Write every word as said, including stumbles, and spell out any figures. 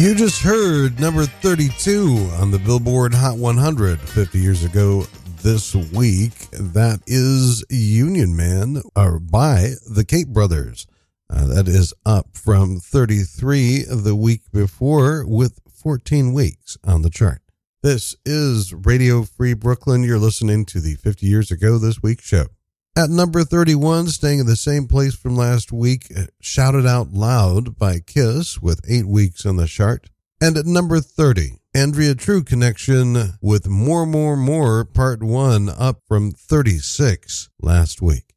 You just heard number thirty-two on the Billboard Hot one hundred fifty years ago this week. That is Union Man or by the Cape Brothers. Uh, that is up from thirty-three the week before with fourteen weeks on the chart. This is Radio Free Brooklyn. You're listening to the fifty years ago this week show. At number thirty-one, staying in the same place from last week, Shouted Out Loud by Kiss with eight weeks on the chart. And at number thirty, Andrea True Connection with More, More, More Part one up from thirty-six last week.